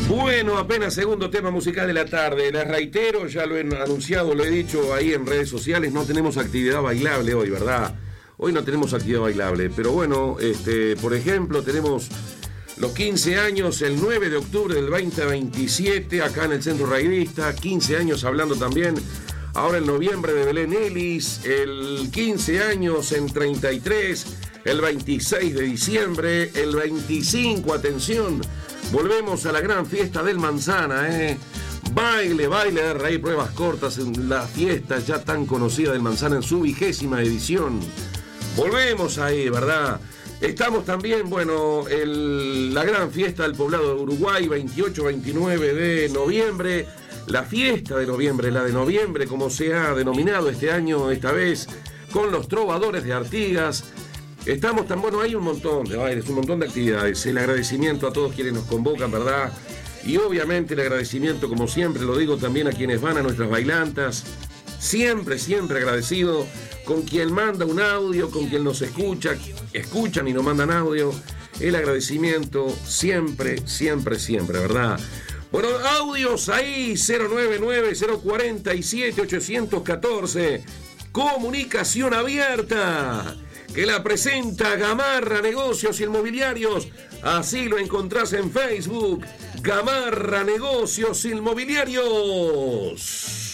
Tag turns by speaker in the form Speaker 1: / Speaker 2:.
Speaker 1: Bueno, apenas segundo tema musical de la tarde. Les reitero, ya lo he anunciado, lo he dicho ahí en redes sociales, no tenemos actividad bailable hoy, ¿verdad? Hoy no tenemos actividad bailable, pero bueno, por ejemplo, tenemos los 15 años el 9 de octubre del 2027 acá en el Centro Raidista, 15 años hablando también ahora en noviembre de Belén Ellis, el 15 años en 33, el 26 de diciembre, el 25, atención, volvemos a la gran fiesta del Manzana, Baile de reír, pruebas cortas en la fiesta ya tan conocida del Manzana en su 20ª edición. Volvemos ahí, ¿verdad? Estamos también, bueno, la gran fiesta del Poblado de Uruguay, 28-29 de noviembre. La fiesta de noviembre, la de noviembre, como se ha denominado este año, esta vez, con los trovadores de Artigas. Estamos tan, bueno, hay un montón de bailes, un montón de actividades. El agradecimiento a todos quienes nos convocan, ¿verdad? Y obviamente el agradecimiento, como siempre, lo digo también a quienes van a nuestras bailantas. Siempre, siempre agradecido con quien manda un audio, con quien nos escuchan y nos mandan audio. El agradecimiento siempre, siempre, siempre, ¿verdad? Bueno, audios ahí, 099-047-814. Comunicación abierta, que la presenta Gamarra Negocios Inmobiliarios. Así lo encontrás en Facebook. Gamarra Negocios Inmobiliarios.